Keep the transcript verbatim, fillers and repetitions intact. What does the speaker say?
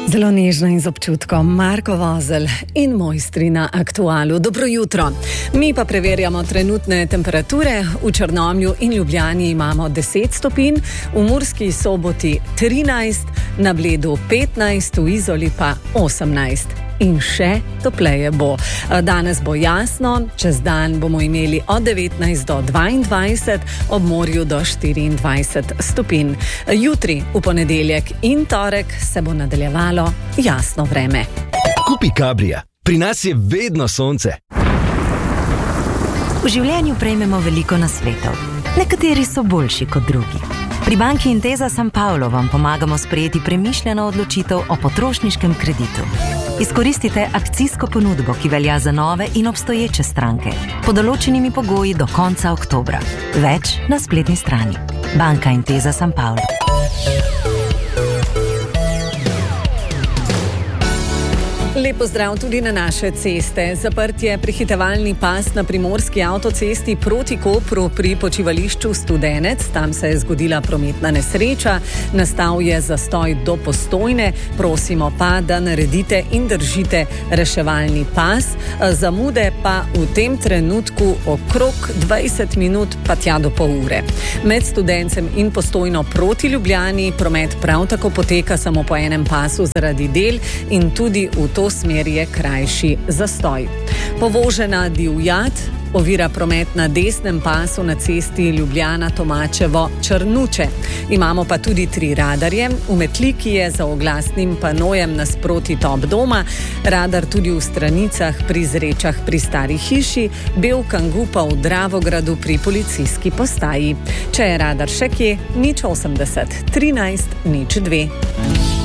Zelo nežno in z občutkom Marko Vozelj in mojstri na Aktualu. Dobro jutro. Mi pa preverjamo trenutne temperature. V Črnomlju in Ljubljani imamo deset stopinj, v Murski Soboti trinajst, na Bledu petnajst, v Izoli pa osemnajst. In še topleje bo. Danes bo jasno, čez dan bomo imeli od devetnajst do dvaindvajset, ob morju do štiriindvajset stopinj. Jutri, v ponedeljek in torek se bo nadaljevalo jasno vreme. Kupi Cabrija. Pri nas je vedno sonce. V življenju prejmemo veliko nasvetov. Nekateri so boljši kot drugi. Pri banki Intesa San Paolo vam pomagamo sprejeti premišljeno odločitev o potrošniškem kreditu. Izkoristite akcijsko ponudbo, ki velja za nove in obstoječe stranke, pod določenimi pogoji do konca oktobra. Več na spletni strani. Banka Intesa San Paolo. Lep pozdrav tudi na naše ceste. Zaprt je prehitevalni pas na primorski avtocesti proti Kopru pri počivališču Studenec. Tam se je zgodila prometna nesreča. Nastal je zastoj do Postojne. Prosimo pa, da naredite in držite reševalni pas. Zamude pa v tem trenutku okrog dvajset minut pa tja do pol ure. Med Studencem in Postojno proti Ljubljani promet prav tako poteka samo po enem pasu zaradi del in tudi v to smer je krajši zastoj. Povožena divjad ovira promet na desnem pasu na cesti Ljubljana-Tomačevo-Črnuče. Imamo pa tudi tri radarje. V Metliki je za oglasnim panojem nasproti Top doma, radar tudi v Stranicah pri Zrečah pri Stari hiši, Bel Kangu pa v Dravogradu pri policijski postaji. Če je radar še kje, nič osemdeset, trinajst, nič dve.